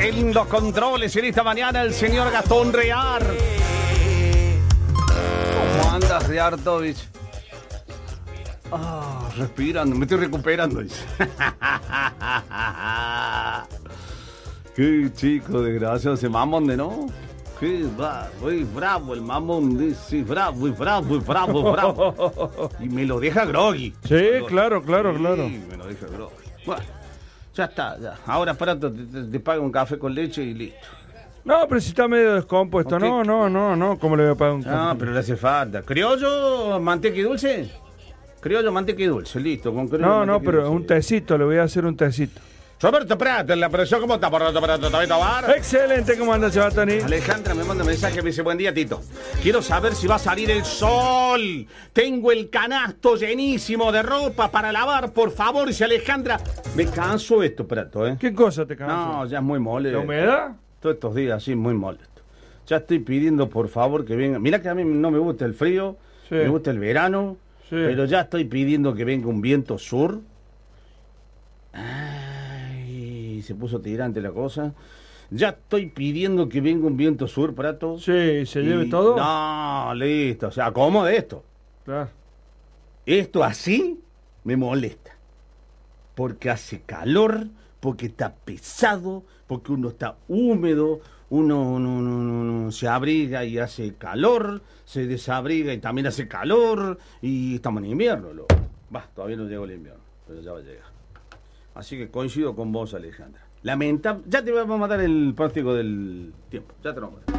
En los controles en esta mañana el señor Gastón Rear. ¿Cómo andas, Reartovich? Respirando, me estoy recuperando. Qué chico desgraciado ese mamón de no. Qué muy bravo el mamón de sí, bravo. Y me lo deja groggy. Sí, claro. Sí, me lo deja groggy. Bueno, ya está, ya. Ahora para te pago un café con leche y listo. No, pero si está medio descompuesto. Okay. No. ¿Cómo le voy a pagar un café? No, pero le hace falta. ¿Criollo, manteca y dulce? Criollo, manteca y dulce, listo. Con criollo, No, pero dulce. un tecito, le voy a hacer un tecito. Roberto Prat, en la presión, ¿cómo está? Roberto Prat, ¿está bar? Excelente, ¿cómo anda, chaval, Tony? Alejandra me manda un mensaje, me dice, buen día, Tito. Quiero saber si va a salir el sol. Tengo el canasto llenísimo de ropa para lavar, por favor. Dice Alejandra, me canso esto, Prato, ¿eh? ¿Qué cosa te cansó? No, ya es muy molesto. ¿La humedad? Todos estos días, sí, muy molesto. Ya estoy pidiendo, por favor, que venga. Mira que a mí no me gusta el frío, Sí. me gusta el verano, Sí. pero ya estoy pidiendo que venga un viento sur. Ay, se puso tirante la cosa. Ya estoy pidiendo que venga un viento sur, Prato. Sí, ¿se lleve Y- todo? No, listo. O sea, ¿cómo de esto? Claro. Esto así me molesta. Porque hace calor, porque está pesado, porque uno está húmedo, uno no se abriga y hace calor, se desabriga y también hace calor, y estamos en invierno. Todavía no llegó el invierno, pero ya va a llegar. Así que coincido con vos, Alejandra. Lamentable. Ya te vamos a dar el pronóstico del tiempo. Ya te lo vamos a dar.